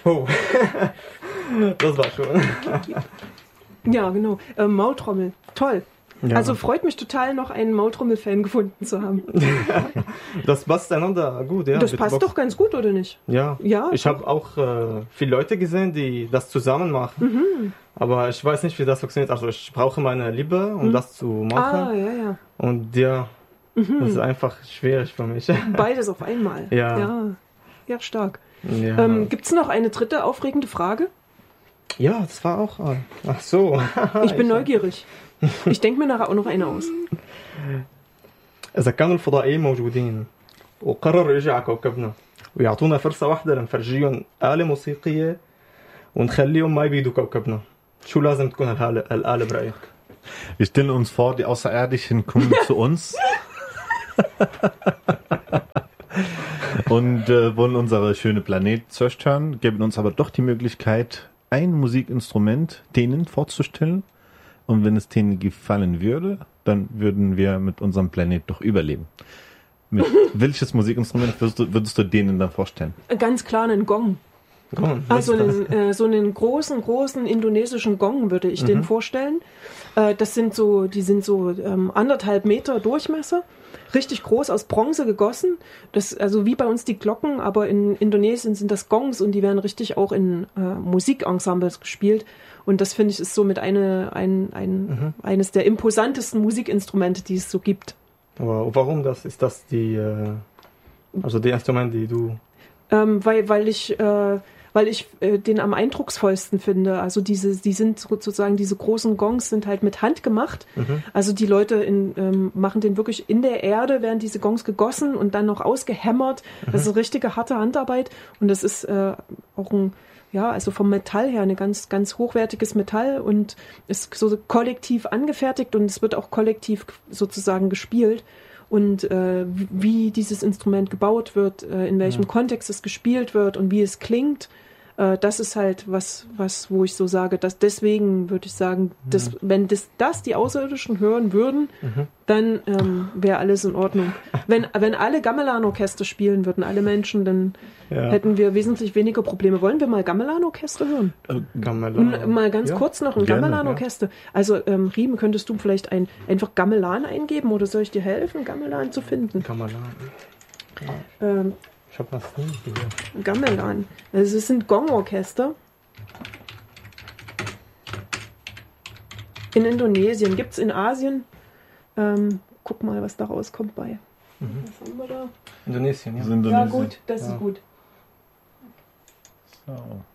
Oh, das war schon. Ja, genau. Maultrommel. Toll. Ja. Also freut mich total, noch einen Maultrommel-Fan gefunden zu haben. Das passt einander gut, ja. Das mit passt Box. doch ganz gut, oder nicht? Ja. Ja. Ich habe auch viele Leute gesehen, die das zusammen machen. Aber ich weiß nicht, wie das funktioniert. Also ich brauche meine Liebe, um das zu machen. Ah, ja. Und ja, das ist einfach schwierig für mich. Beides auf einmal. Ja. Ja, stark. Ja, Gibt es noch eine dritte aufregende Frage? ja, das war auch. Ach so. Ich bin neugierig. Ich denke mir nachher auch noch eine aus. إذا كانوا الفضائيين موجودين وقرروا يرجعوا على كوكبنا ويعطونا فرصة واحدة لنفرجيهم آلة موسيقية ونخليهم ما يبيدوا كوكبنا شو لازم تكون الآلة برأيك؟ Wir stellen uns vor, die Außerirdischen kommen zu uns und wollen unsere schöne Planet zerstören, geben uns aber doch die Möglichkeit, ein Musikinstrument denen vorzustellen. Und wenn es denen gefallen würde, dann würden wir mit unserem Planet doch überleben. Welches Musikinstrument würdest du denen dann vorstellen? Ganz klar einen Gong. Also so einen großen indonesischen Gong würde ich denen vorstellen. Die sind so 1,5 Meter Durchmesser, richtig groß, aus Bronze gegossen. Das, also wie bei uns die Glocken, aber in Indonesien sind das Gongs und die werden richtig auch in Musikensembles gespielt. Und das finde ich ist somit eines der imposantesten Musikinstrumente, die es so gibt. Aber warum das? Ist das die Instrumente, die du... Weil ich den am eindrucksvollsten finde. Also die sind sozusagen, diese großen Gongs sind halt mit Hand gemacht. Also die Leute machen den wirklich in der Erde, werden diese Gongs gegossen und dann noch ausgehämmert. Das ist richtige harte Handarbeit und das ist auch also vom Metall her ein ganz, ganz hochwertiges Metall und ist so kollektiv angefertigt und es wird auch kollektiv sozusagen gespielt. Und wie dieses Instrument gebaut wird, in welchem Kontext es gespielt wird und wie es klingt, das ist halt was, wo ich so sage, dass deswegen würde ich sagen, wenn das die Außerirdischen hören würden, dann wäre alles in Ordnung. Wenn alle Gamelan-Orchester spielen würden, alle Menschen, dann hätten wir wesentlich weniger Probleme. Wollen wir mal Gamelan-Orchester hören? Gamelan. Und mal ganz kurz noch ein Gerne, Gamelan-Orchester. Also Riem, könntest du vielleicht einfach Gamelan eingeben oder soll ich dir helfen, Gamelan zu finden? Gamelan. Ich habe was hier. Gamelan. Also es sind Gong-Orchester. In Indonesien. Gibt es in Asien. Guck mal, was da rauskommt bei. Was haben wir da? Indonesien, ja. Indonesien. Ja gut, das ist gut. So.